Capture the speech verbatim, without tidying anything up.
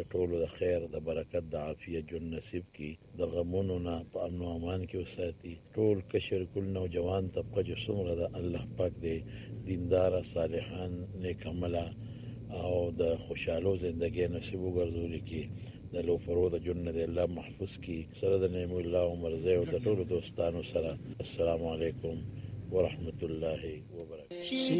ټولو د خیر د برکت د عافیت ژوند نصیب کړي، د غمونو نه په امن او امان کې وساتي. ټول کشر کل نوجوان طبقه چې څومره د الله پاک دی دینداره صالحان نیک عمله او د خوشحالو زندګۍ نصیب وګرځولي کې د لوفرو د ژوند نه دی الله محفوظ کړي سره د نعم الله عمرزی او د ټولو دوستانو سره. السلام علیکم ورحمت الله وبرکاته.